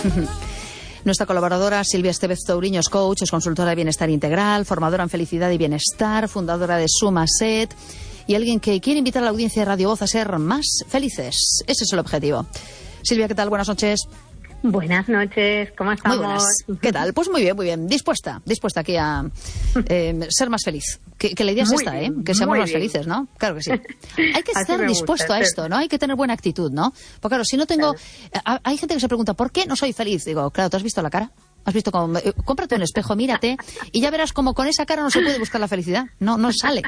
Nuestra colaboradora Silvia Estevez Touriño es coach, es consultora de bienestar integral, formadora en felicidad y bienestar, fundadora de Sumaset y alguien que quiere invitar a la audiencia de Radio Voz a ser más felices. Ese es el objetivo. Silvia, ¿qué tal? Buenas noches. Buenas noches, ¿cómo estamos? Muy buenas. ¿Qué tal? Pues muy bien. Dispuesta aquí a ser más feliz. Que la idea es esta, que seamos más felices, ¿no? Claro que sí. Hay que estar dispuesto a esto, ¿no? Hay que tener buena actitud, ¿no? Porque claro, si no tengo... Hay gente que se pregunta, ¿por qué no soy feliz? Digo, claro, ¿tú has visto la cara? ¿Has visto cómo? Cómprate un espejo, mírate, y ya verás cómo con esa cara no se puede buscar la felicidad. No sale.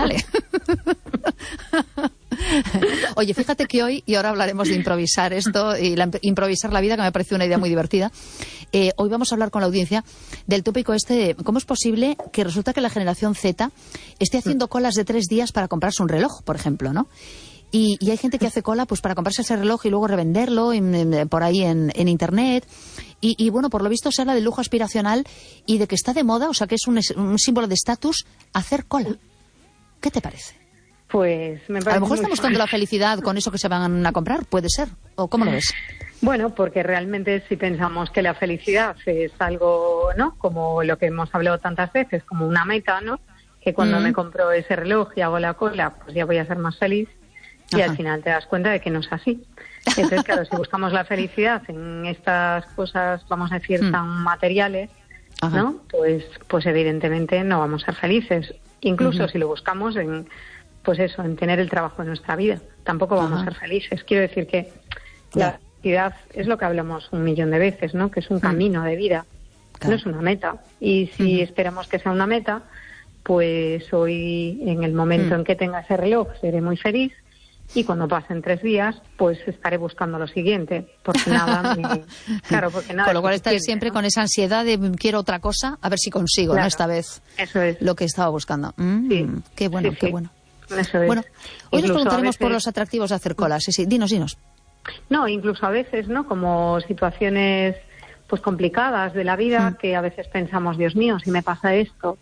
Oye, fíjate que hoy, y ahora hablaremos de improvisar esto, y improvisar la vida, que me parece una idea muy divertida. Hoy vamos a hablar con la audiencia del tópico este de cómo es posible que resulta que la generación Z esté haciendo colas de 3 días para comprarse un reloj, por ejemplo, ¿no? Y hay gente que hace cola pues para comprarse ese reloj y luego revenderlo por ahí en Internet. Y bueno, por lo visto se habla de lujo aspiracional y de que está de moda, o sea que es un símbolo de estatus, hacer cola. ¿Qué te parece? Pues me parece. A lo mejor estamos buscando la felicidad con eso que se van a comprar, puede ser. ¿O cómo lo ves? Bueno, porque realmente si pensamos que la felicidad es algo, ¿no? Como lo que hemos hablado tantas veces, como una meta, ¿no? Que cuando me compro ese reloj y hago la cola, pues ya voy a ser más feliz. Y al final te das cuenta de que no es así. Entonces, claro, si buscamos la felicidad en estas cosas, vamos a decir, tan materiales, ¿no? Pues evidentemente no vamos a ser felices. Incluso si lo buscamos en, pues eso, en tener el trabajo de nuestra vida, tampoco vamos a ser felices. Quiero decir que la felicidad es lo que hablamos 1.000.000 de veces, ¿no? Que es un camino de vida, no es una meta. Y si esperamos que sea una meta, pues hoy, en el momento en que tenga ese reloj, seré muy feliz. Y cuando pasen 3 días, pues estaré buscando lo siguiente, porque nada porque nada. Con lo cual estaré siempre con esa ansiedad de quiero otra cosa, a ver si consigo, ¿no? Esta vez eso es lo que estaba buscando. Qué bueno, qué bueno. Eso es. Bueno, hoy nos preguntaremos veces por los atractivos de hacer colas. Sí, dinos. No, incluso a veces, ¿no? Como situaciones pues complicadas de la vida, que a veces pensamos, Dios mío, si me pasa esto,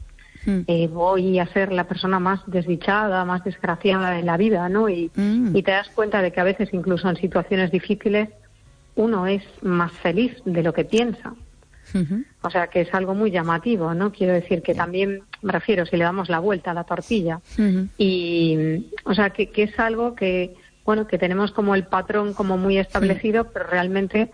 voy a ser la persona más desdichada, más desgraciada de la vida, ¿no? Y te das cuenta de que a veces, incluso en situaciones difíciles, uno es más feliz de lo que piensa. O sea, que es algo muy llamativo, ¿no? Quiero decir que también, me refiero, si le damos la vuelta a la tortilla, y, o sea, que es algo que, bueno, que tenemos como el patrón como muy establecido, pero realmente...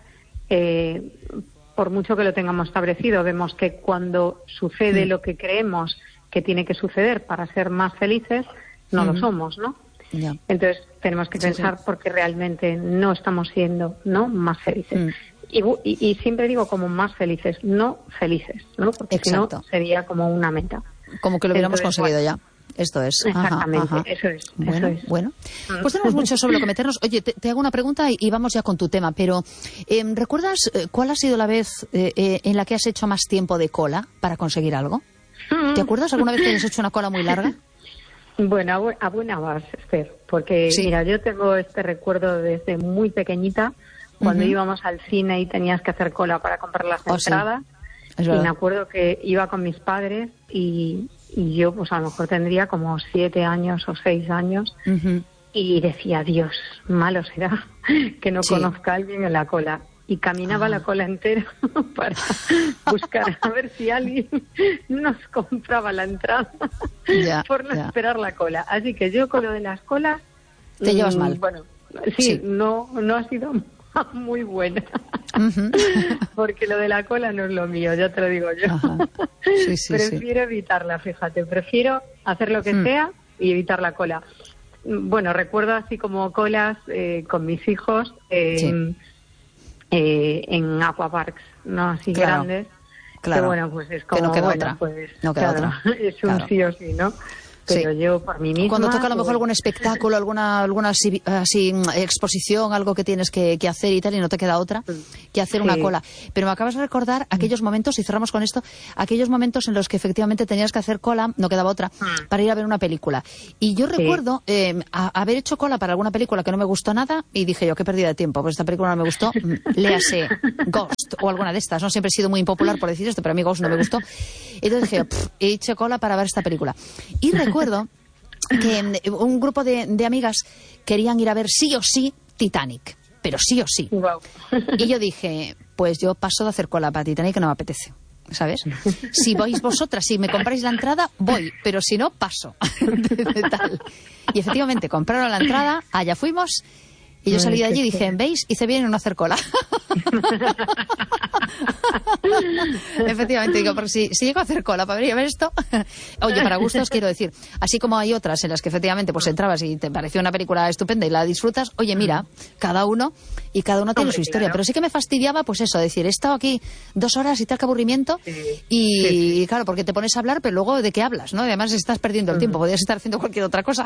por mucho que lo tengamos establecido, vemos que cuando sucede lo que creemos que tiene que suceder para ser más felices, no lo somos, ¿no? Entonces tenemos que pensar porque realmente no estamos siendo, ¿no?, más felices. Y siempre digo como más felices, no felices, ¿no? Porque si no sería como una meta. Como que lo hubiéramos conseguido ya. Esto es. Exactamente, eso es. Bueno. Pues tenemos mucho sobre lo que meternos. Oye, te hago una pregunta y vamos ya con tu tema, pero ¿recuerdas cuál ha sido la vez en la que has hecho más tiempo de cola para conseguir algo? ¿Te acuerdas alguna vez que hayas hecho una cola muy larga? Bueno, a buena base, Esther, porque mira, yo tengo este recuerdo desde muy pequeñita, cuando íbamos al cine y tenías que hacer cola para comprar las entradas, y me acuerdo que iba con mis padres y yo pues a lo mejor tendría como 7 años o 6 años y decía, Dios, malo será que no conozca a alguien en la cola. Y caminaba la cola entera para buscar a ver si alguien nos compraba la entrada por no esperar la cola. Así que yo con lo de las colas... ¿Te llevas mal? Bueno, sí. No ha sido muy buena. Porque lo de la cola no es lo mío, ya te lo digo yo. Prefiero evitarla, fíjate. Prefiero hacer lo que sea y evitar la cola. Bueno, recuerdo así como colas con mis hijos en aquaparks, ¿no? Así grandes. Claro. Que bueno, pues es como... Que no queda bueno, otra. Pues, no queda otra. Es un sí o sí, ¿no? Pero yo por mí misma... Cuando toca a lo mejor algún espectáculo, alguna así, exposición, algo que tienes que hacer y tal, y no te queda otra que hacer una cola. Pero me acabas de recordar aquellos momentos, y cerramos con esto, aquellos momentos en los que efectivamente tenías que hacer cola, no quedaba otra, para ir a ver una película. Y yo recuerdo haber hecho cola para alguna película que no me gustó nada, y dije yo, qué pérdida de tiempo, pues esta película no me gustó, léase Ghost o alguna de estas. No siempre he sido muy impopular por decir esto, pero a mí Ghost no me gustó. Entonces dije, he hecho cola para ver esta película. Y recuerdo que un grupo de amigas querían ir a ver sí o sí Titanic, pero sí o sí. Wow. Y yo dije, pues yo paso de hacer cola para Titanic, que no me apetece, ¿sabes? Si vais vosotras, si me compráis la entrada, voy, pero si no, paso. Tal. Y efectivamente, compraron la entrada, allá fuimos, y yo salí de allí y dije, ¿veis? Hice bien en no hacer cola. Efectivamente, digo, porque si llego a hacer cola para venir a ver esto, oye, para gustos quiero decir, así como hay otras en las que efectivamente pues entrabas y te pareció una película estupenda y la disfrutas, oye, mira, cada uno tiene su historia, pero sí que me fastidiaba pues eso, decir, he estado aquí 2 horas y tal, que aburrimiento, y claro, porque te pones a hablar, pero luego ¿de qué hablas? ¿No? Y además estás perdiendo el tiempo, podrías estar haciendo cualquier otra cosa.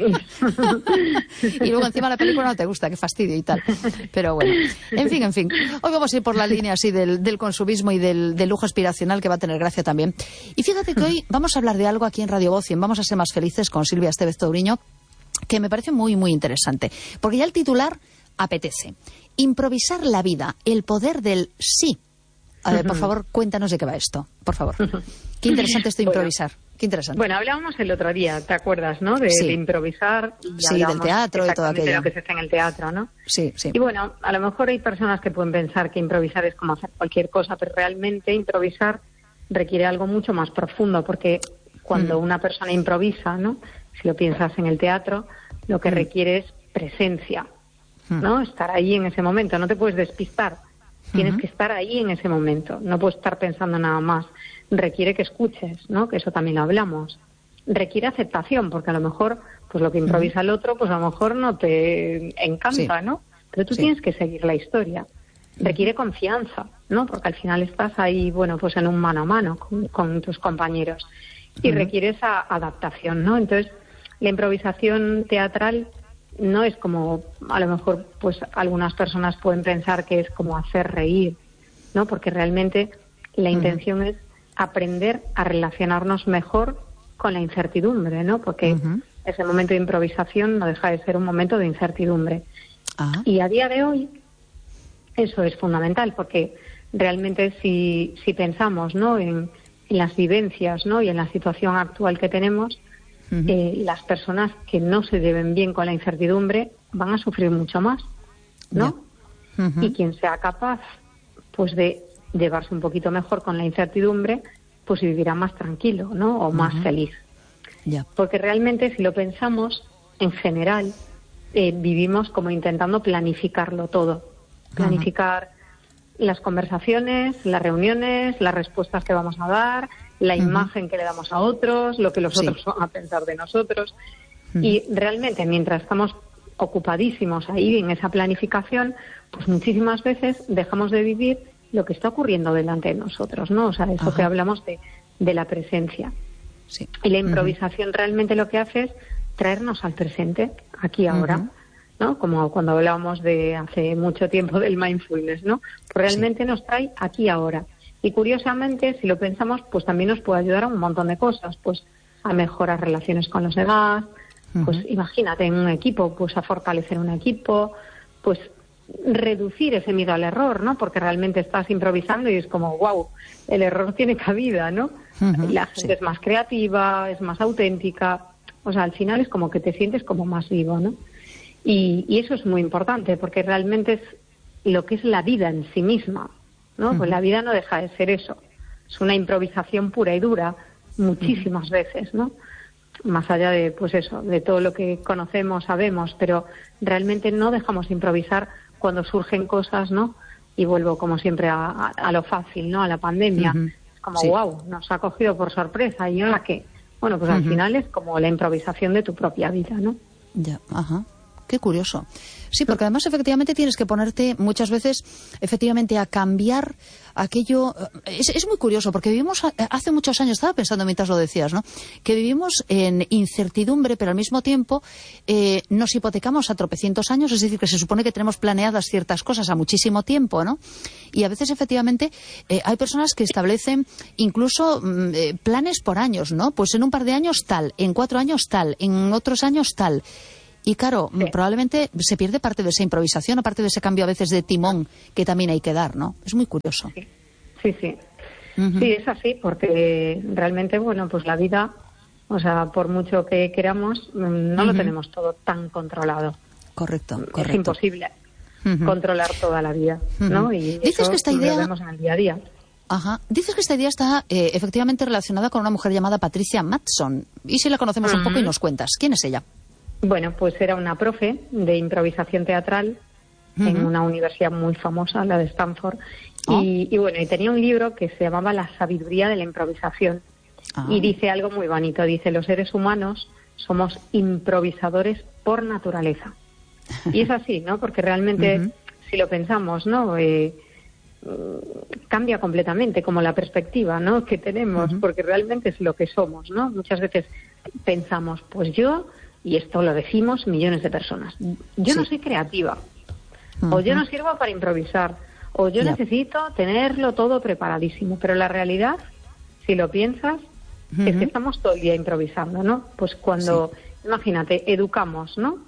Y luego encima la película no te gusta, qué fastidio y tal. Pero bueno, en fin. Hoy vamos a ir por la línea así del consumismo y del lujo aspiracional, que va a tener gracia también. Y fíjate que hoy vamos a hablar de algo aquí en Radio Voz y en Vamos a ser más felices con Silvia Estevez Touriño, que me parece muy, muy interesante. Porque ya el titular apetece. Improvisar la vida, el poder del sí. A ver, por favor, cuéntanos de qué va esto, por favor. Qué interesante esto de improvisar. Qué interesante. Bueno, hablábamos el otro día, ¿te acuerdas, no? De improvisar. Y del teatro y todo aquello. De lo que se hace en el teatro, ¿no? Sí. Y bueno, a lo mejor hay personas que pueden pensar que improvisar es como hacer cualquier cosa, pero realmente improvisar requiere algo mucho más profundo, porque cuando una persona improvisa, ¿no? Si lo piensas en el teatro, lo que requiere es presencia, ¿no? Estar ahí en ese momento, no te puedes despistar. Tienes que estar ahí en ese momento, no puedes estar pensando nada más. Requiere que escuches, ¿no? Que eso también lo hablamos. Requiere aceptación, porque a lo mejor pues lo que improvisa el otro, pues a lo mejor no te encanta, ¿no? Pero tú tienes que seguir la historia. Requiere confianza, ¿no? Porque al final estás ahí, bueno, pues en un mano a mano con tus compañeros. Y requiere esa adaptación, ¿no? Entonces, la improvisación teatral no es como, a lo mejor, pues algunas personas pueden pensar que es como hacer reír, ¿no? Porque realmente la intención es aprender a relacionarnos mejor con la incertidumbre, ¿no? Porque ese momento de improvisación no deja de ser un momento de incertidumbre. Y a día de hoy eso es fundamental, porque realmente si pensamos, ¿no? en las vivencias, ¿no? Y en la situación actual que tenemos, las personas que no se lleven bien con la incertidumbre van a sufrir mucho más, ¿no? Y quien sea capaz pues de llevarse un poquito mejor con la incertidumbre, pues vivirá más tranquilo, ¿no? O más feliz. Porque realmente, si lo pensamos, en general, vivimos como intentando planificarlo todo. Planificar las conversaciones, las reuniones, las respuestas que vamos a dar, la imagen que le damos a otros, lo que los otros van a pensar de nosotros. Y realmente, mientras estamos ocupadísimos ahí en esa planificación, pues muchísimas veces dejamos de vivir lo que está ocurriendo delante de nosotros, ¿no? O sea, eso que hablamos de la presencia. Y la improvisación realmente lo que hace es traernos al presente, aquí ahora, ¿no? Como cuando hablábamos de hace mucho tiempo del mindfulness, ¿no? Pues realmente nos trae aquí ahora. Y curiosamente, si lo pensamos, pues también nos puede ayudar a un montón de cosas, pues a mejorar relaciones con los demás, pues imagínate en un equipo, pues a fortalecer un equipo, pues reducir ese miedo al error, ¿no? Porque realmente estás improvisando y es como, wow, el error tiene cabida, ¿no? La gente es más creativa, es más auténtica, o sea, al final es como que te sientes como más vivo, ¿no? Y eso es muy importante, porque realmente es lo que es la vida en sí misma, ¿no? Pues la vida no deja de ser eso, es una improvisación pura y dura, muchísimas veces, ¿no? Más allá de, pues eso, de todo lo que conocemos, sabemos, pero realmente no dejamos de improvisar cuando surgen cosas, ¿no? Y vuelvo, como siempre, a lo fácil, ¿no? A la pandemia. Es como, wow, nos ha cogido por sorpresa. ¿Y ahora qué? Bueno, pues al final es como la improvisación de tu propia vida, ¿no? Qué curioso. Sí, porque además efectivamente tienes que ponerte muchas veces efectivamente a cambiar aquello. Es muy curioso porque vivimos hace muchos años, estaba pensando mientras lo decías, ¿no? Que vivimos en incertidumbre, pero al mismo tiempo nos hipotecamos a tropecientos años, es decir, que se supone que tenemos planeadas ciertas cosas a muchísimo tiempo, ¿no? Y a veces efectivamente hay personas que establecen incluso planes por años, ¿no? Pues en un par de años tal, en 4 años tal, en otros años tal. Y claro, probablemente se pierde parte de esa improvisación, aparte de ese cambio a veces de timón que también hay que dar, ¿no? Es muy curioso. Sí. Sí, es así, porque realmente, bueno, pues la vida, o sea, por mucho que queramos, no lo tenemos todo tan controlado. Correcto. Es imposible. controlar toda la vida, ¿no? Y dices eso que esta idea lo vemos en el día a día. Ajá. Dices que esta idea está efectivamente relacionada con una mujer llamada Patricia Matson. ¿Y si la conocemos un poco y nos cuentas? ¿Quién es ella? Bueno, pues era una profe de improvisación teatral en una universidad muy famosa, la de Stanford. Y bueno, y tenía un libro que se llamaba La sabiduría de la improvisación. Y dice algo muy bonito. Dice, los seres humanos somos improvisadores por naturaleza. Y es así, ¿no? Porque realmente, si lo pensamos, ¿no? Cambia completamente como la perspectiva, ¿no? que tenemos, porque realmente es lo que somos, ¿no? Muchas veces pensamos, pues yo, y esto lo decimos millones de personas, yo no soy creativa, o yo no sirvo para improvisar, o yo necesito tenerlo todo preparadísimo, pero la realidad, si lo piensas, es que estamos todo el día improvisando, ¿no? Pues cuando, imagínate, educamos, ¿no?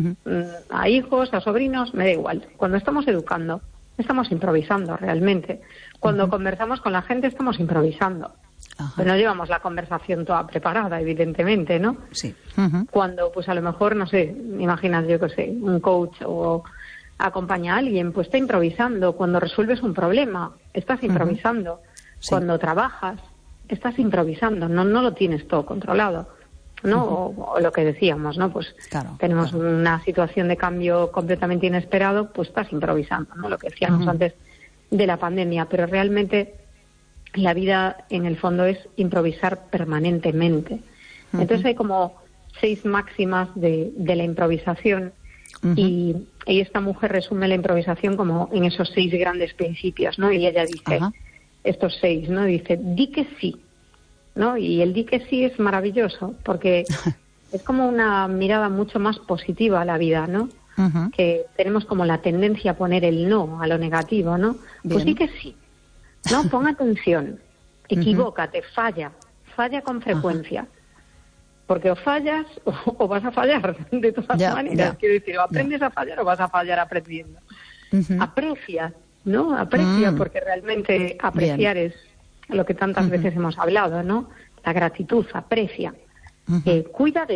A hijos, a sobrinos, me da igual, cuando estamos educando, estamos improvisando realmente. Cuando conversamos con la gente estamos improvisando. Pero no llevamos la conversación toda preparada, evidentemente, ¿no? Sí. Cuando, pues a lo mejor, no sé, imaginas, yo qué sé, un coach o acompaña a alguien, pues está improvisando. Cuando resuelves un problema, estás improvisando. Cuando trabajas, estás improvisando. No lo tienes todo controlado, ¿no? O lo que decíamos, ¿no? Pues tenemos una situación de cambio completamente inesperado, pues estás improvisando, ¿no? Lo que decíamos antes de la pandemia, pero realmente la vida en el fondo es improvisar permanentemente. Entonces hay como 6 máximas de la improvisación y esta mujer resume la improvisación como en esos 6 grandes principios, ¿no? Y ella dice, estos 6, ¿no? Dice, di que sí, ¿no? Y el di que sí es maravilloso porque es como una mirada mucho más positiva a la vida, ¿no? Que tenemos como la tendencia a poner el no a lo negativo, ¿no? Pues di que sí, ¿no? Pon atención, equivócate, falla con frecuencia. Porque o fallas o vas a fallar de todas maneras. Quiero decir, o aprendes a fallar o vas a fallar aprendiendo. Aprecia, ¿no? Aprecia, porque realmente apreciar es lo que tantas veces hemos hablado, ¿no? La gratitud, aprecia. Cuida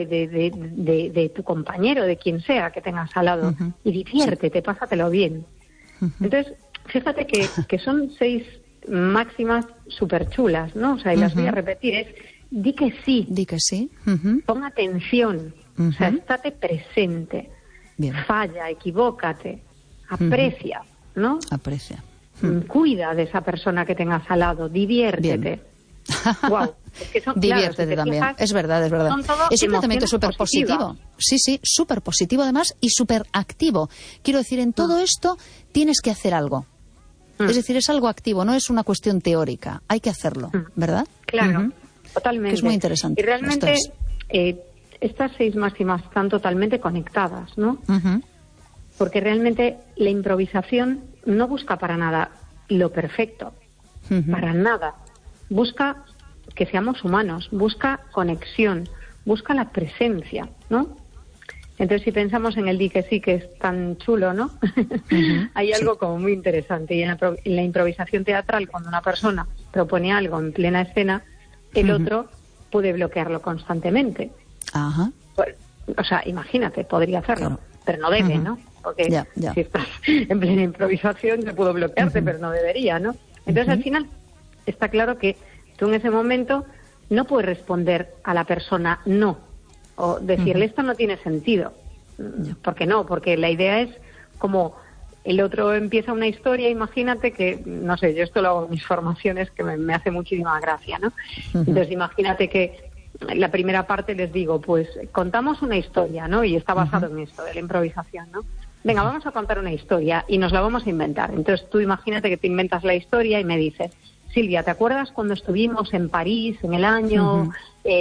de tu compañero, de quien sea que tengas al lado, y diviértete, pásatelo bien. Entonces, fíjate que son 6 máximas súper chulas, ¿no? O sea, y las voy a repetir, es di que sí. Di que sí. Pon atención. O sea, estate presente. Falla, equivócate. Aprecia, ¿no? Aprecia. Cuida de esa persona que tengas al lado. Diviértete. Wow. Es que son, diviértete claro, si también. fijas, es verdad. Es un tratamiento súper positivo. Sí, súper positivo además y súper activo. Quiero decir, en todo esto tienes que hacer algo. Es decir, es algo activo, no es una cuestión teórica. Hay que hacerlo, ¿verdad? Claro, totalmente. Que es muy interesante. Y realmente estas 6 máximas están totalmente conectadas, ¿no? Porque realmente la improvisación no busca para nada lo perfecto, para nada. Busca que seamos humanos, busca conexión, busca la presencia, ¿no? Entonces, si pensamos en el di que sí, que es tan chulo, ¿no? Hay algo como muy interesante. Y en la improvisación teatral, cuando una persona propone algo en plena escena, el otro puede bloquearlo constantemente. Pues, o sea, imagínate, podría hacerlo, pero no debe, ¿no? Porque si estás en plena improvisación, yo puedo bloquearte, pero no debería, ¿no? Entonces, al final, está claro que tú en ese momento no puedes responder a la persona no, o decirle esto no tiene sentido. ¿Por qué no? Porque la idea es como el otro empieza una historia, imagínate que, no sé, yo esto lo hago en mis formaciones que me hace muchísima gracia, ¿no? Entonces imagínate que la primera parte les digo, pues contamos una historia, ¿no? Y está basado en esto, de la improvisación, ¿no? Venga, vamos a contar una historia y nos la vamos a inventar. Entonces tú imagínate que te inventas la historia y me dices, Silvia, ¿te acuerdas cuando estuvimos en París en el año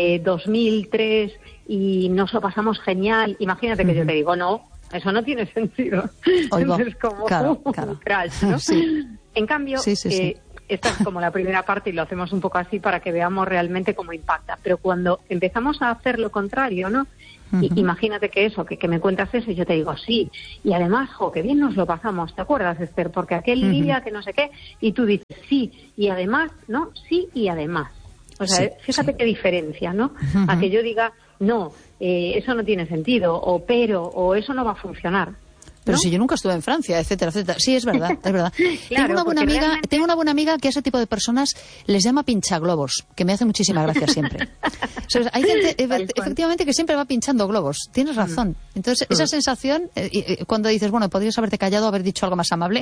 2003 y nos lo pasamos genial? Imagínate que yo te digo, no, eso no tiene sentido. Entonces, como un crash, ¿no? En cambio, esta es como la primera parte y lo hacemos un poco así para que veamos realmente cómo impacta. Pero cuando empezamos a hacer lo contrario, ¿no? Imagínate que eso, que me cuentas eso y yo te digo, sí, y además, qué bien nos lo pasamos, ¿te acuerdas, Esther? Porque aquel día que no sé qué, y tú dices, sí, y además, ¿no? Sí, y además. O sea, fíjate qué diferencia, ¿no? A que yo diga, no, eso no tiene sentido, o pero, o eso no va a funcionar. Pero si yo nunca estuve en Francia, etcétera, etcétera. Sí, es verdad, es verdad. Claro, tengo una buena amiga que a ese tipo de personas les llama pinchaglobos, que me hace muchísima gracia siempre. O sea, hay gente, efectivamente, que siempre va pinchando globos. Tienes razón. Entonces, esa sensación, cuando dices, bueno, podrías haberte callado, haber dicho algo más amable.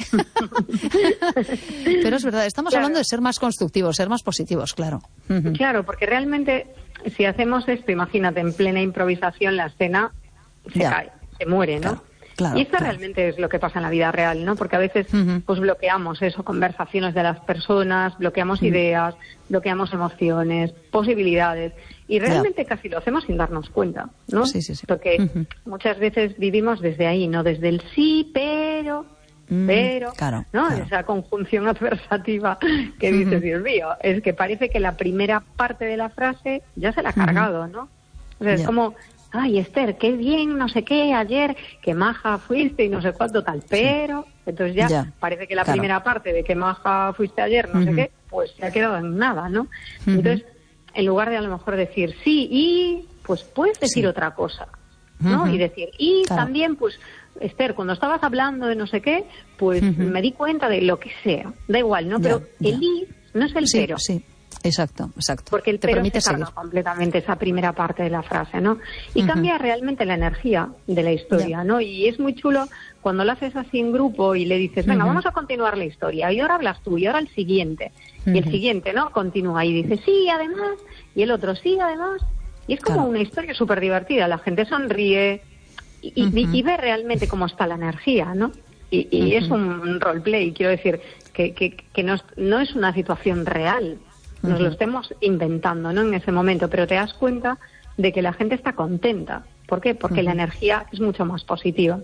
Pero es verdad, estamos hablando de ser más constructivos, ser más positivos, claro. Claro, porque realmente, si hacemos esto, imagínate, en plena improvisación, la escena se cae, se muere, ¿no? Claro, y esto realmente es lo que pasa en la vida real, ¿no? Porque a veces pues bloqueamos eso, conversaciones de las personas, bloqueamos ideas, bloqueamos emociones, posibilidades, y realmente casi lo hacemos sin darnos cuenta, ¿no? Sí. Porque muchas veces vivimos desde ahí, ¿no? Desde el sí, pero, claro, ¿no? Claro. Esa conjunción adversativa que dices, Dios mío, es que parece que la primera parte de la frase ya se la ha cargado, ¿no? O sea, es como, ay, Esther, qué bien, no sé qué, ayer, qué maja fuiste y no sé cuánto tal, pero... Entonces ya parece que la primera parte de qué maja fuiste ayer, no sé qué, pues se ha quedado en nada, ¿no? Entonces, en lugar de a lo mejor decir sí y, pues puedes decir otra cosa, ¿no? Y decir, y también, pues, Esther, cuando estabas hablando de no sé qué, pues me di cuenta de lo que sea, da igual, ¿no? Pero el y no es el pero. Sí. Exacto. Porque el te pero permite se carga seguir completamente esa primera parte de la frase, ¿no? Y cambia realmente la energía de la historia, ¿no? Y es muy chulo cuando lo haces así en grupo y le dices, venga, vamos a continuar la historia, y ahora hablas tú, y ahora el siguiente, y el siguiente, ¿no? Continúa y dice, sí, además, y el otro, sí, además, y es como una historia súper divertida, la gente sonríe y ve realmente cómo está la energía, ¿no? Y es un roleplay, quiero decir, que no es una situación real, nos lo estemos inventando, ¿no? En ese momento, pero te das cuenta de que la gente está contenta. ¿Por qué? Porque la energía es mucho más positiva.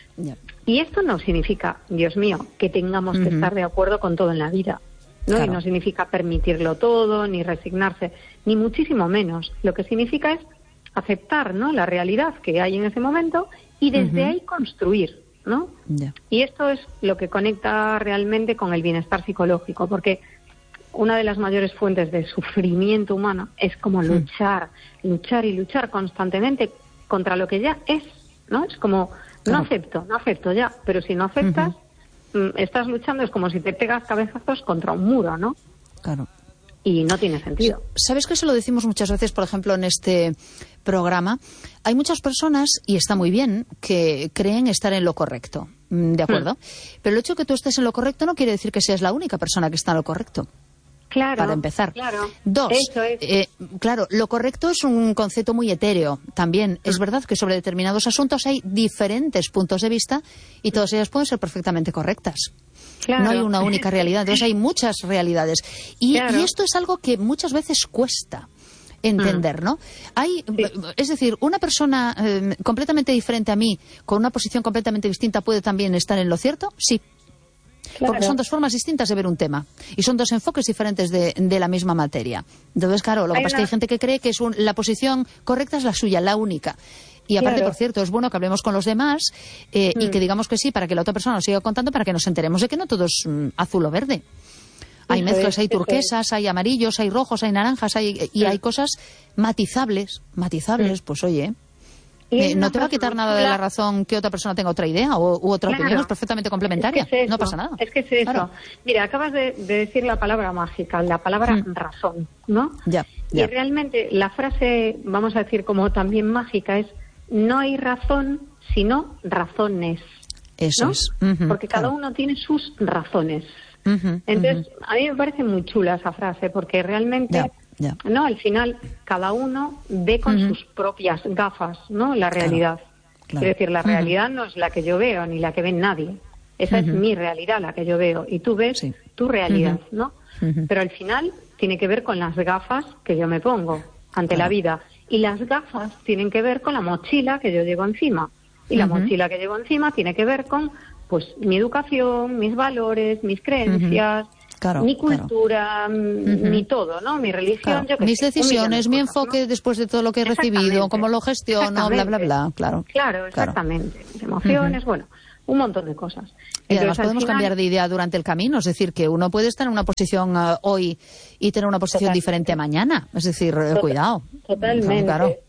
Y esto no significa, Dios mío, que tengamos que estar de acuerdo con todo en la vida, ¿no? Claro. Y no significa permitirlo todo, ni resignarse, ni muchísimo menos. Lo que significa es aceptar, ¿no?, la realidad que hay en ese momento y desde ahí construir, ¿no? Y esto es lo que conecta realmente con el bienestar psicológico, porque una de las mayores fuentes de sufrimiento humano es como luchar constantemente contra lo que ya es, ¿no? Es como, no acepto ya, pero si no aceptas, estás luchando, es como si te pegas cabezazos contra un muro, ¿no? Claro. Y no tiene sentido. ¿Sabes que eso lo decimos muchas veces, por ejemplo, en este programa? Hay muchas personas, y está muy bien, que creen estar en lo correcto, ¿de acuerdo? Pero el hecho de que tú estés en lo correcto no quiere decir que seas la única persona que está en lo correcto. Claro, para empezar. Claro. Dos, eso es. Claro, lo correcto es un concepto muy etéreo. También es verdad que sobre determinados asuntos hay diferentes puntos de vista y todas ellas pueden ser perfectamente correctas. Claro. No hay una única realidad, entonces hay muchas realidades. Y esto es algo que muchas veces cuesta entender, ¿no? Es decir, una persona completamente diferente a mí, con una posición completamente distinta, ¿puede también estar en lo cierto? Sí. Claro. Porque son dos formas distintas de ver un tema y son dos enfoques diferentes de la misma materia. Entonces, claro, lo que pasa es que hay gente que cree que la posición correcta es la suya, la única. Y aparte, por cierto, es bueno que hablemos con los demás y que digamos que sí para que la otra persona nos siga contando, para que nos enteremos de que no todo es azul o verde. Hay mezclas, hay turquesas, hay amarillos, hay rojos, hay naranjas, y hay cosas matizables, pues oye... no te va a quitar nada de la razón que otra persona tenga otra idea u otra opinión, es perfectamente complementaria, no pasa nada. Es que es eso. Claro. Mira, acabas de decir la palabra mágica, la palabra razón, ¿no? Y realmente la frase, vamos a decir como también mágica, es no hay razón, sino razones. Eso ¿no? es. Porque cada uno tiene sus razones. Entonces, a mí me parece muy chula esa frase, porque realmente... No, al final cada uno ve con sus propias gafas, ¿no?, la realidad. Claro. Es decir, la realidad no es la que yo veo ni la que ve nadie. Esa es mi realidad, la que yo veo, y tú ves tu realidad, ¿no? Pero al final tiene que ver con las gafas que yo me pongo ante la vida, y las gafas tienen que ver con la mochila que yo llevo encima, y la mochila que llevo encima tiene que ver con, pues, mi educación, mis valores, mis creencias. Mi cultura, mi todo, ¿no? Mi religión, yo mis decisiones, mi enfoque, ¿no?, después de todo lo que he recibido, cómo lo gestiono, bla, bla, bla, Claro, exactamente. Mis emociones, bueno, un montón de cosas. Y además podemos cambiar de idea durante el camino, es decir, que uno puede estar en una posición hoy y tener una posición diferente mañana, es decir, cuidado. Totalmente.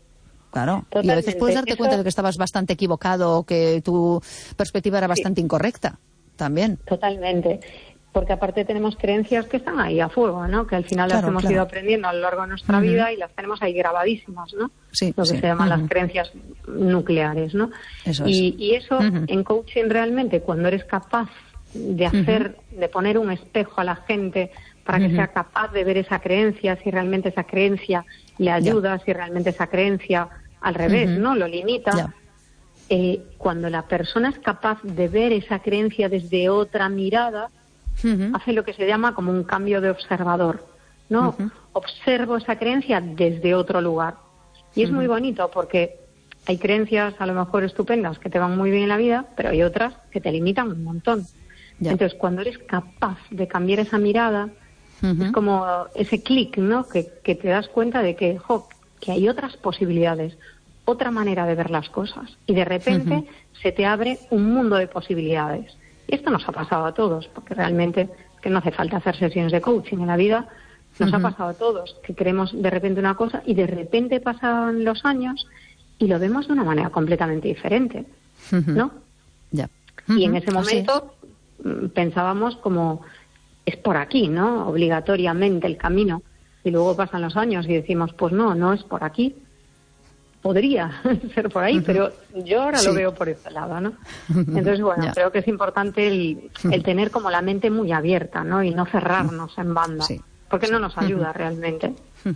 Claro. Totalmente. Y a veces puedes darte cuenta de que estabas bastante equivocado o que tu perspectiva era bastante incorrecta. También. Totalmente. Porque aparte tenemos creencias que están ahí a fuego, ¿no? Que al final las hemos ido aprendiendo a lo largo de nuestra vida y las tenemos ahí grabadísis, ¿no? Sí, lo que se llaman las creencias nucleares, ¿no? Eso es. Y eso en coaching realmente, cuando eres capaz de hacer, de poner un espejo a la gente para que sea capaz de ver esa creencia, si realmente esa creencia le ayuda, si realmente esa creencia al revés, ¿no? Lo limita. Cuando la persona es capaz de ver esa creencia desde otra mirada, hace lo que se llama como un cambio de observador, ¿no? Observo esa creencia desde otro lugar. Y es muy bonito porque hay creencias a lo mejor estupendas que te van muy bien en la vida, pero hay otras que te limitan un montón. Entonces, cuando eres capaz de cambiar esa mirada, es como ese clic, ¿no? Que te das cuenta de que, que hay otras posibilidades, otra manera de ver las cosas. Y de repente se te abre un mundo de posibilidades. Y esto nos ha pasado a todos, porque realmente que no hace falta hacer sesiones de coaching en la vida. Nos ha pasado a todos, que queremos de repente una cosa y de repente pasan los años y lo vemos de una manera completamente diferente, ¿no? Y en ese momento pensábamos como, es por aquí, ¿no? Obligatoriamente el camino. Y luego pasan los años y decimos, pues no es por aquí. Podría ser por ahí, pero yo ahora lo veo por este lado, ¿no? Entonces, bueno, creo que es importante el tener como la mente muy abierta, ¿no? Y no cerrarnos en banda, porque no nos ayuda realmente.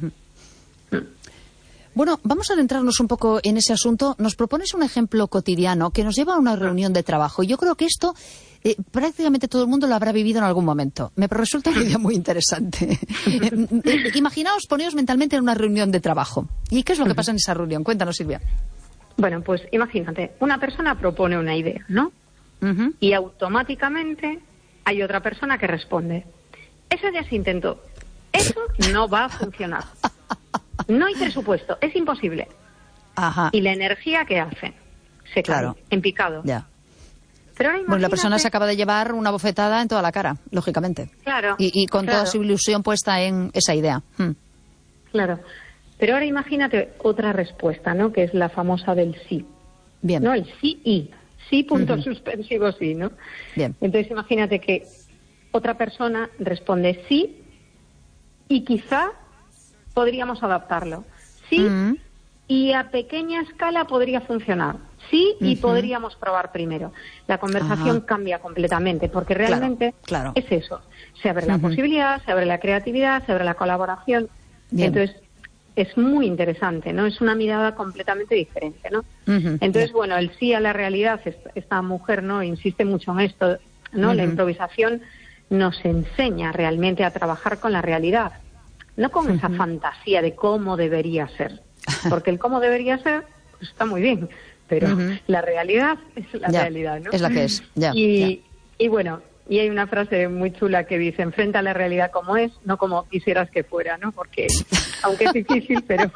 Bueno, vamos a adentrarnos un poco en ese asunto. Nos propones un ejemplo cotidiano que nos lleva a una reunión de trabajo. Y yo creo que esto prácticamente todo el mundo lo habrá vivido en algún momento. Me resulta una idea muy interesante. Imaginaos, poneos mentalmente en una reunión de trabajo. ¿Y qué es lo que pasa en esa reunión? Cuéntanos, Silvia. Bueno, pues imagínate, una persona propone una idea, ¿no? Y automáticamente hay otra persona que responde. Eso ya se intentó. Eso no va a funcionar. No hay presupuesto, es imposible. Y la energía que hace se cae en picado. Pero ahora bueno, la persona se acaba de llevar una bofetada en toda la cara, lógicamente. Y con toda su ilusión puesta en esa idea. Claro. Pero ahora imagínate otra respuesta, ¿no? Que es la famosa del sí. Bien. No, el sí y. Sí, punto suspensivo, sí, ¿no? Bien. Entonces imagínate que otra persona responde sí y quizá podríamos adaptarlo. Sí, y a pequeña escala podría funcionar. Sí, y podríamos probar primero. La conversación cambia completamente, porque realmente es eso. Se abre la posibilidad, se abre la creatividad, se abre la colaboración. Bien. Entonces, es muy interesante, ¿no? Es una mirada completamente diferente, ¿no? Entonces, bueno, el sí a la realidad, esta mujer, ¿no? Insiste mucho en esto, ¿no? La improvisación nos enseña realmente a trabajar con la realidad. No con esa fantasía de cómo debería ser. Porque el cómo debería ser pues está muy bien, pero la realidad es la realidad, ¿no? Es la que es, Y bueno, y hay una frase muy chula que dice, enfrenta la realidad como es, no como quisieras que fuera, ¿no? Porque, aunque es difícil, pero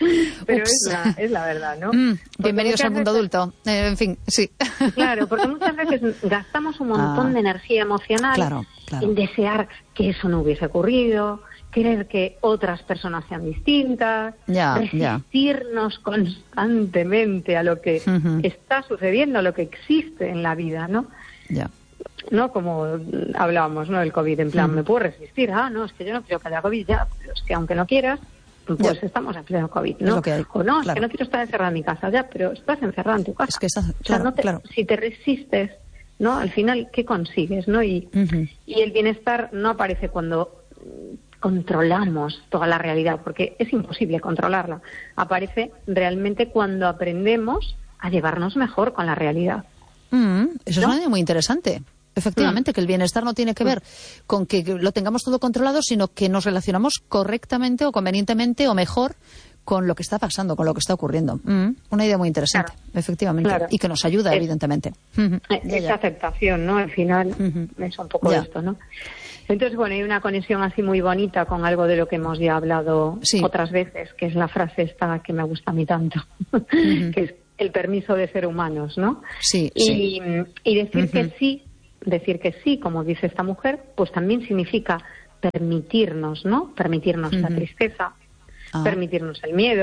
es la verdad, ¿no? Bienvenidos al mundo adulto. En fin, sí. Claro, porque muchas veces gastamos un montón de energía emocional en desear que eso no hubiese ocurrido, querer que otras personas sean distintas, resistirnos constantemente a lo que está sucediendo, a lo que existe en la vida, ¿no? No como hablábamos, ¿no? Del COVID, en plan, me puedo resistir, no, es que yo no quiero que haya COVID, pero es que aunque no quieras, pues estamos en pleno COVID, ¿no? Es lo que hay. O no, es que no quiero estar encerrada en mi casa, pero estás encerrada en tu casa. Es que estás, si te resistes, ¿no? Al final, ¿qué consigues, no? Y el bienestar no aparece cuando controlamos toda la realidad, porque es imposible controlarla. Aparece realmente cuando aprendemos a llevarnos mejor con la realidad. Eso es una idea muy interesante. Efectivamente, que el bienestar no tiene que ver con que lo tengamos todo controlado, sino que nos relacionamos correctamente o convenientemente o mejor con lo que está pasando, con lo que está ocurriendo. Una idea muy interesante, efectivamente. Y que nos ayuda, evidentemente. Esa aceptación, ¿no? Al final es un poco esto, ¿no? Entonces, bueno, hay una conexión así muy bonita con algo de lo que hemos ya hablado otras veces, que es la frase esta que me gusta a mí tanto, que es el permiso de ser humanos, ¿no? Y decir que sí, como dice esta mujer, pues también significa permitirnos, ¿no? Permitirnos la tristeza, permitirnos el miedo,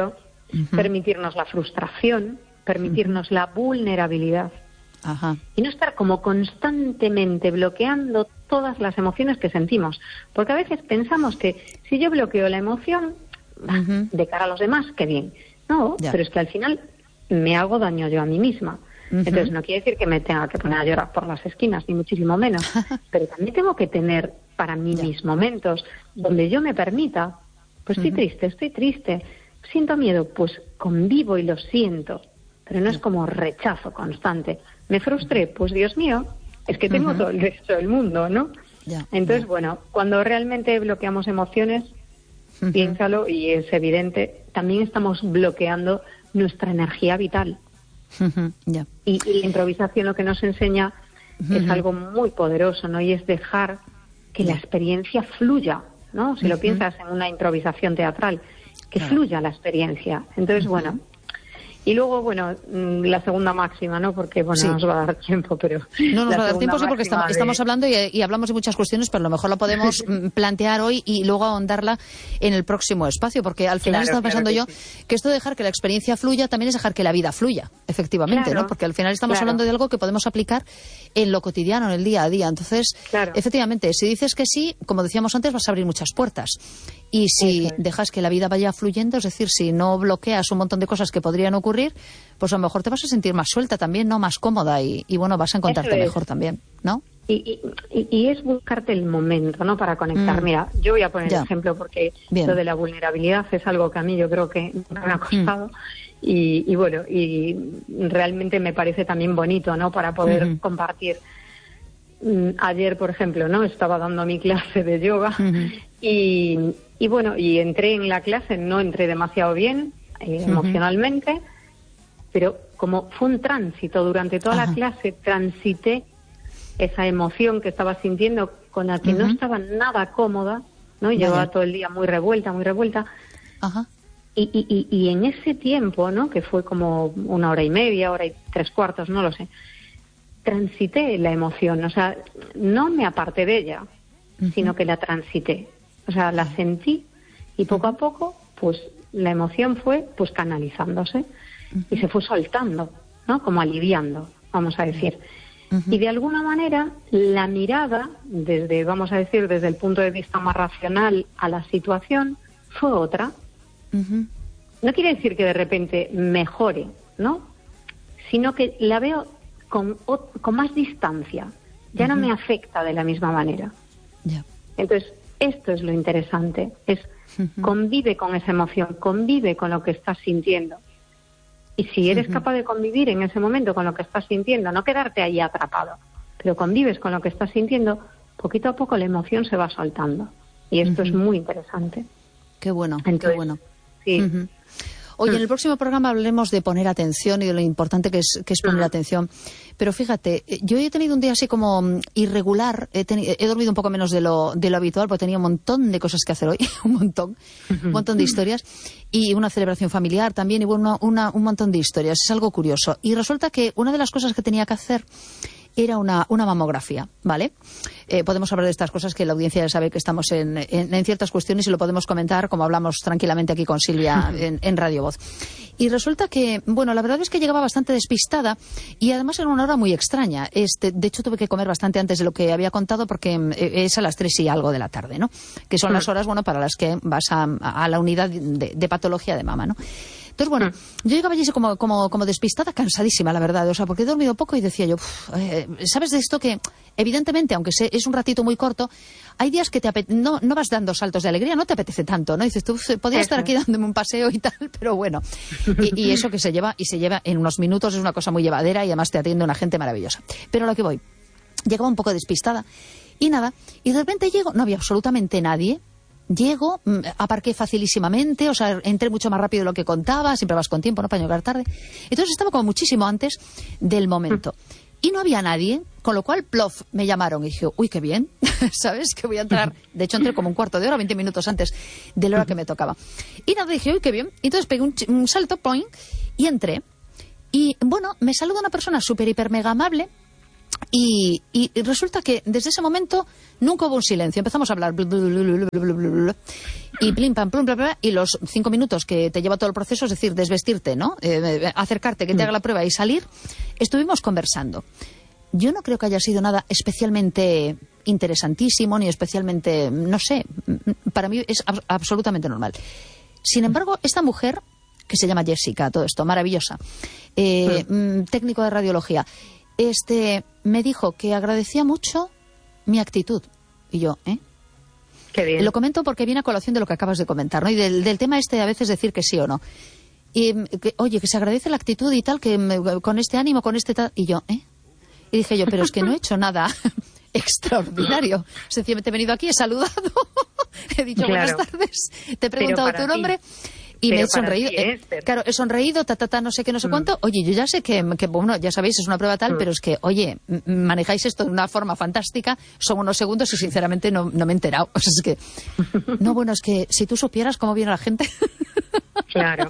permitirnos la frustración, permitirnos la vulnerabilidad. Ajá. Y no estar como constantemente bloqueando todas las emociones que sentimos. Porque a veces pensamos que si yo bloqueo la emoción, de cara a los demás, qué bien. No, pero es que al final me hago daño yo a mí misma. Entonces no quiere decir que me tenga que poner a llorar por las esquinas, ni muchísimo menos. Pero también tengo que tener para mí mis momentos donde yo me permita, pues estoy triste, siento miedo, pues convivo y lo siento. Pero no es como rechazo constante. Me frustré, pues Dios mío, es que tengo todo el derecho del mundo, ¿no? Entonces, bueno, cuando realmente bloqueamos emociones, piénsalo y es evidente, también estamos bloqueando nuestra energía vital. Y la improvisación lo que nos enseña es algo muy poderoso, ¿no? Y es dejar que la experiencia fluya, ¿no? Si lo piensas en una improvisación teatral, que fluya la experiencia. Entonces, bueno... Y luego, bueno, la segunda máxima, ¿no? Porque, bueno, nos va a dar tiempo, pero... No nos va a dar tiempo, sí, porque estamos hablando y hablamos de muchas cuestiones, pero a lo mejor la podemos plantear hoy y luego ahondarla en el próximo espacio, porque al final estaba pensando yo que esto de dejar que la experiencia fluya también es dejar que la vida fluya, efectivamente, ¿no? Porque al final estamos hablando de algo que podemos aplicar en lo cotidiano, en el día a día. Entonces, efectivamente, si dices que sí, como decíamos antes, vas a abrir muchas puertas. Y si dejas que la vida vaya fluyendo, es decir, si no bloqueas un montón de cosas que podrían ocurrir, pues a lo mejor te vas a sentir más suelta también, ¿no? Más cómoda y bueno, vas a encontrarte mejor también, ¿no? Y es buscarte el momento, ¿no? Para conectar. Mira, yo voy a poner el ejemplo porque lo de la vulnerabilidad es algo que a mí yo creo que me ha costado y bueno, y realmente me parece también bonito, ¿no? Para poder compartir. Ayer, por ejemplo, ¿no? Estaba dando mi clase de yoga y bueno, y entré en la clase, no entré demasiado bien emocionalmente, pero como fue un tránsito durante toda la clase, transité esa emoción que estaba sintiendo con la que no estaba nada cómoda, ¿no? Y llevaba todo el día muy revuelta. Y en ese tiempo, ¿no? Que fue como 1 hora y media, 1 hora y 3/4, no lo sé, transité la emoción, o sea, no me aparté de ella, sino que la transité, o sea, la sentí y poco a poco, pues la emoción fue pues canalizándose y se fue soltando, ¿no? Como aliviando, vamos a decir. Y de alguna manera la mirada, vamos a decir, desde el punto de vista más racional a la situación, fue otra. No quiere decir que de repente mejore, ¿no? Sino que la veo con más distancia, ya no me afecta de la misma manera. Entonces, esto es lo interesante, es convive con esa emoción, convive con lo que estás sintiendo. Y si eres capaz de convivir en ese momento con lo que estás sintiendo, no quedarte ahí atrapado, pero convives con lo que estás sintiendo, poquito a poco la emoción se va soltando. Y esto es muy interesante. Qué bueno, entonces, qué bueno. Sí. Oye, en el próximo programa hablaremos de poner atención y de lo importante que es poner atención. Pero fíjate, yo he tenido un día así como irregular, he dormido un poco menos de lo habitual porque tenía un montón de cosas que hacer hoy, un montón de historias y una celebración familiar también y bueno, un montón de historias. Es algo curioso. Y resulta que una de las cosas que tenía que hacer era una mamografía, ¿vale? Podemos hablar de estas cosas que la audiencia ya sabe que estamos en ciertas cuestiones y lo podemos comentar como hablamos tranquilamente aquí con Silvia en Radio Voz. Y resulta que, bueno, la verdad es que llegaba bastante despistada y además era una hora muy extraña. De hecho, tuve que comer bastante antes de lo que había contado porque es a las 3 y algo de la tarde, ¿no? Que son las horas, bueno, para las que vas a la unidad de patología de mama, ¿no? Entonces, bueno, yo llegaba allí como despistada, cansadísima, la verdad, o sea, porque he dormido poco y decía yo, ¿sabes de esto que, evidentemente, aunque es un ratito muy corto, hay días que no vas dando saltos de alegría, no te apetece tanto, ¿no? Dices, tú podría estar aquí dándome un paseo y tal, pero bueno. Y eso que se lleva en unos minutos es una cosa muy llevadera y además te atiende una gente maravillosa. Pero a lo que voy, llegaba un poco despistada y nada, y de repente llego, no había absolutamente nadie. Llego, aparqué facilísimamente, o sea, entré mucho más rápido de lo que contaba, siempre vas con tiempo, ¿no?, para llegar tarde. Entonces estaba como muchísimo antes del momento. Y no había nadie, con lo cual, plof, me llamaron y dije, uy, qué bien, ¿sabes? Que voy a entrar. De hecho, entré como un cuarto de hora, 20 minutos antes de la hora que me tocaba. Y nada, dije, uy, qué bien. Y entonces pegué un salto, point, y entré. Y bueno, me saluda una persona súper, hiper, mega amable. Y resulta que desde ese momento nunca hubo un silencio. Empezamos a hablar y plim, pam, plum, bla, bla, y los 5 minutos que te lleva todo el proceso, es decir, desvestirte, ¿no? Acercarte, que te haga la prueba y salir, estuvimos conversando. Yo no creo que haya sido nada especialmente interesantísimo, ni especialmente, no sé, para mí es absolutamente normal. Sin embargo, esta mujer, que se llama Jessica, todo esto, maravillosa, técnico de radiología, me dijo que agradecía mucho mi actitud. Y yo, Qué bien. Lo comento porque viene a colación de lo que acabas de comentar, ¿no? Y del tema a veces decir que sí o no. Y, oye, que se agradece la actitud y tal, que con este ánimo, con este tal... Y yo, Y dije yo, pero es que no he hecho nada extraordinario. Sencillamente he venido aquí, he saludado, he dicho buenas tardes, te he preguntado tu nombre... Y me he sonreído, claro, he sonreído, no sé qué, no sé cuánto. Oye, yo ya sé que, bueno, ya sabéis, es una prueba tal, pero es que, oye, manejáis esto de una forma fantástica, son unos segundos y sinceramente no me he enterado. O sea, es que, no, bueno, es que si tú supieras cómo viene la gente. Claro.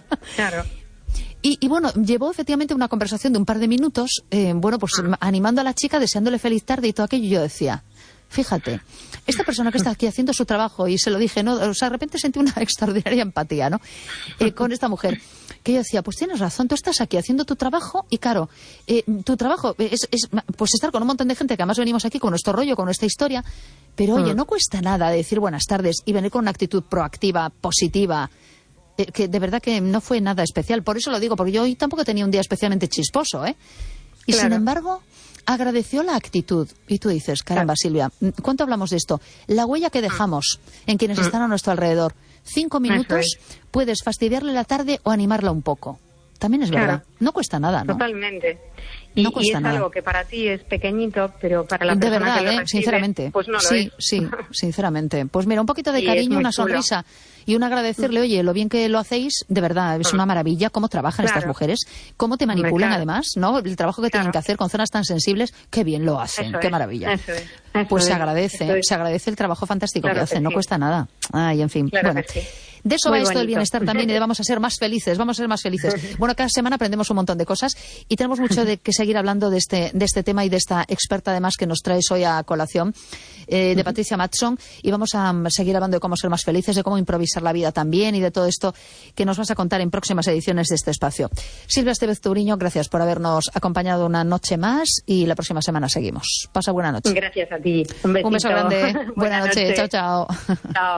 Y bueno, llevó efectivamente una conversación de un par de minutos, pues animando a la chica, deseándole feliz tarde y todo aquello, y yo decía... Fíjate, esta persona que está aquí haciendo su trabajo, y se lo dije, ¿no? O sea, de repente sentí una extraordinaria empatía, ¿no? Con esta mujer, que yo decía, pues tienes razón, tú estás aquí haciendo tu trabajo, y claro, tu trabajo es pues estar con un montón de gente que además venimos aquí con nuestro rollo, con nuestra historia, pero oye, no cuesta nada decir buenas tardes y venir con una actitud proactiva, positiva, que de verdad que no fue nada especial. Por eso lo digo, porque yo hoy tampoco tenía un día especialmente chisposo, Y claro. Sin embargo... agradeció la actitud. Y tú dices, caramba, Silvia, ¿cuánto hablamos de esto? La huella que dejamos en quienes están a nuestro alrededor. 5 minutos, puedes fastidiarle la tarde o animarla un poco. También es verdad. No cuesta nada, ¿no? Totalmente. No cuesta y es nada. Algo que para ti es pequeñito, pero para la persona de verdad, que lo recibe, sinceramente. pues no lo es. Sí, sinceramente. Pues mira, un poquito de cariño, una sonrisa y un agradecerle, oye, lo bien que lo hacéis, de verdad, es una maravilla cómo trabajan estas mujeres, cómo te manipulan además, ¿no? El trabajo que tienen que hacer con zonas tan sensibles, qué bien lo hacen, qué maravilla. Eso pues se agradece el trabajo fantástico que hacen, no cuesta nada. Ay, en fin, bueno. De eso va esto del bienestar también y de vamos a ser más felices. Bueno, cada semana aprendemos un montón de cosas y tenemos mucho de que seguir hablando de este tema y de esta experta además que nos traes hoy a colación, de Patricia Mattsson, y vamos a seguir hablando de cómo ser más felices, de cómo improvisar la vida también y de todo esto que nos vas a contar en próximas ediciones de este espacio. Silvia Estevez Touriño, gracias por habernos acompañado una noche más y la próxima semana seguimos. Pasa buena noche. Gracias a ti. Un besito. Un beso grande. Buena noche. Chao, chao. Chao.